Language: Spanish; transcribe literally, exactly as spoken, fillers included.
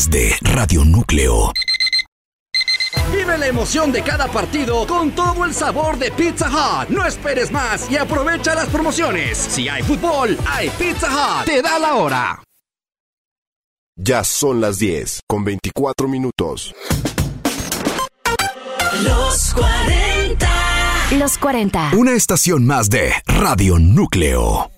más de Radio Núcleo. Vive la emoción de cada partido con todo el sabor de Pizza Hut. No esperes más y aprovecha las promociones. Si hay fútbol, hay Pizza Hut. Te da la hora. Ya son las diez con veinticuatro minutos. Los cuarenta. Los cuarenta. Una estación más de Radio Núcleo.